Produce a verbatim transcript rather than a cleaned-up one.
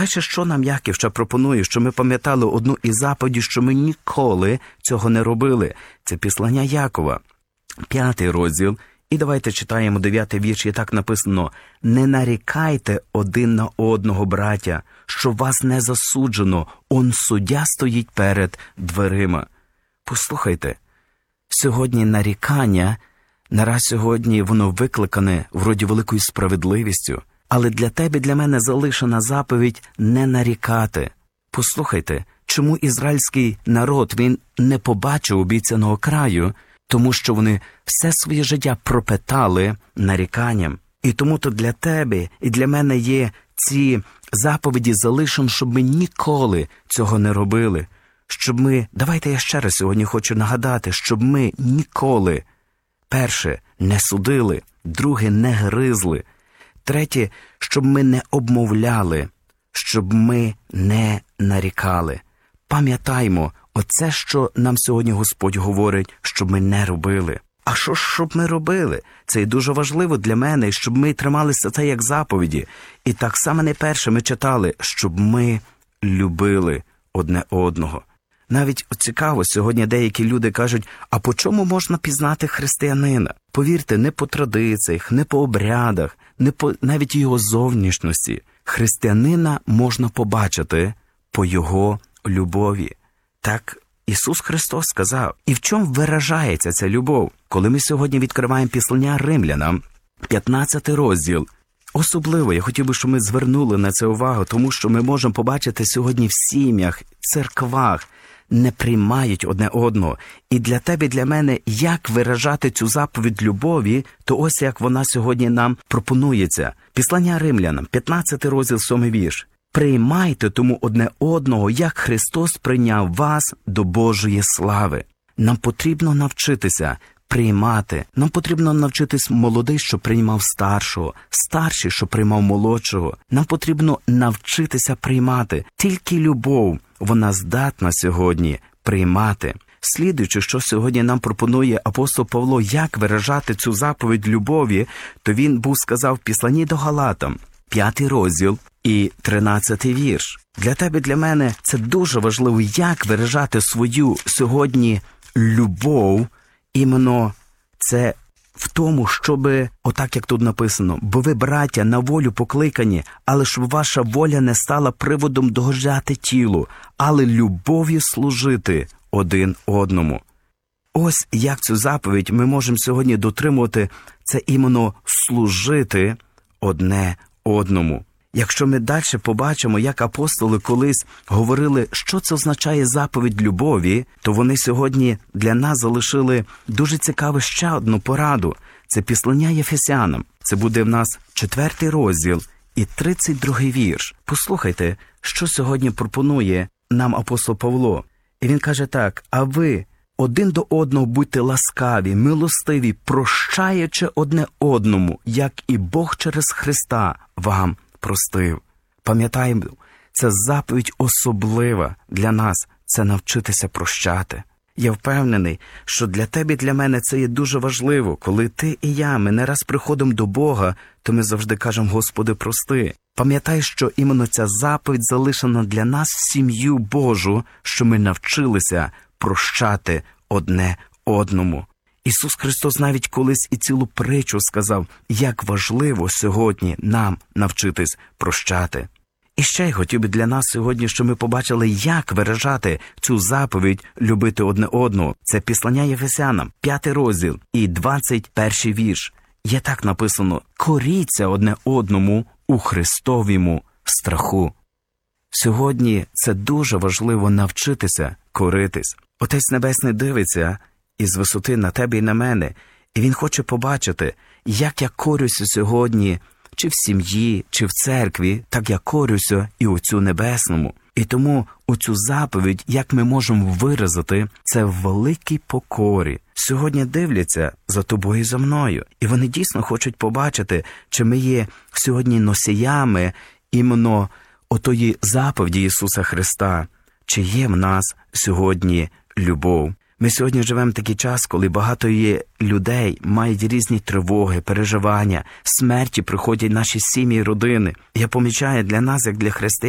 Далі що нам Яків ще пропонує? Що ми пам'ятали одну із заповідей, що ми ніколи цього не робили. Це післання Якова, п'ятий розділ. І давайте читаємо дев'ятий вірш, і так написано: «Не нарікайте один на одного, браття, що вас не засуджено, он суддя стоїть перед дверима». Послухайте, сьогодні нарікання, нараз сьогодні воно викликане вроді великою справедливістю, але для тебе, для мене залишена заповідь не нарікати. Послухайте, чому ізраїльський народ, він не побачив обіцяного краю? Тому що вони все своє життя пропитали наріканням. І тому-то для тебе і для мене є ці заповіді залишені, щоб ми ніколи цього не робили. Щоб ми, давайте я ще раз сьогодні хочу нагадати, щоб ми ніколи, перше, не судили, друге, не гризли, третє, щоб ми не обмовляли, щоб ми не нарікали. Пам'ятаймо, оце, що нам сьогодні Господь говорить, щоб ми не робили. А що ж, щоб ми робили? Це і дуже важливо для мене, щоб ми трималися це як заповіді. І так само найперше ми читали, щоб ми любили одне одного. Навіть цікаво, сьогодні деякі люди кажуть, а по чому можна пізнати християнина? Повірте, не по традиціях, не по обрядах, не по навіть його зовнішності. Християнина можна побачити по його любові. Так Ісус Христос сказав. І в чому виражається ця любов? Коли ми сьогодні відкриваємо післання Римлянам, п'ятнадцятий розділ, особливо я хотів би, щоб ми звернули на це увагу, тому що ми можемо побачити сьогодні в сім'ях, церквах, не приймають одне одного. І для тебе, для мене, як виражати цю заповідь любові, то ось як вона сьогодні нам пропонується. Післання Римлянам, п'ятнадцятий розділ, сьомий вірш. «Приймайте тому одне одного, як Христос прийняв вас до Божої слави». Нам потрібно навчитися приймати. Нам потрібно навчитись молодий, що приймав старшого, старший, що приймав молодшого. Нам потрібно навчитися приймати. Тільки любов, вона здатна сьогодні приймати. Слідуючи, що сьогодні нам пропонує апостол Павло, як виражати цю заповідь любові, то він був сказав в післанні до Галатам, п'ятий розділ і тринадцятий вірш. Для тебе, для мене це дуже важливо, як виражати свою сьогодні любов, іменно це в тому, щоб, отак як тут написано, бо ви, браття, на волю покликані, але щоб ваша воля не стала приводом догоджати тілу, але любов'ю служити один одному. Ось як цю заповідь ми можемо сьогодні дотримувати, це іменно служити одне одному. Якщо ми далі побачимо, як апостоли колись говорили, що це означає заповідь любові, то вони сьогодні для нас залишили дуже цікаву ще одну пораду. Це післання Єфесянам. Це буде в нас четвертий розділ і тридцять другий вірш. Послухайте, що сьогодні пропонує нам апостол Павло. І він каже так: «А ви один до одного будьте ласкаві, милостиві, прощаючи одне одному, як і Бог через Христа вам простив». Пам'ятаємо, це заповідь особлива для нас, це навчитися прощати. Я впевнений, що для тебе і для мене це є дуже важливо. Коли ти і я, ми не раз приходимо до Бога, то ми завжди кажемо: «Господи, прости». Пам'ятай, що іменно ця заповідь залишена для нас в сім'ю Божу, що ми навчилися прощати одне одному. Ісус Христос навіть колись і цілу притчу сказав, як важливо сьогодні нам навчитись прощати. І ще й хотів би для нас сьогодні, щоб ми побачили, як виражати цю заповідь любити одне одного. Це післання Єфесянам, п'ятий розділ і двадцять перший вірш. Є так написано: «Коріться одне одному у Христовому страху». Сьогодні це дуже важливо навчитися коритись. Отець Небесний дивиться із висоти на тебе і на мене, і Він хоче побачити, як я корюся сьогодні, чи в сім'ї, чи в церкві, так я корюся і Отцю Небесному. І тому оцю заповідь, як ми можемо виразити, це в великій покорі. Сьогодні дивляться за тобою і за мною, і вони дійсно хочуть побачити, чи ми є сьогодні носіями іменно отої заповіді Ісуса Христа, чи є в нас сьогодні любов. Ми сьогодні живемо в такий час, коли багато є людей, мають різні тривоги, переживання, смерті приходять в наші сім'ї, родини. Я помічаю, для нас, як для християн,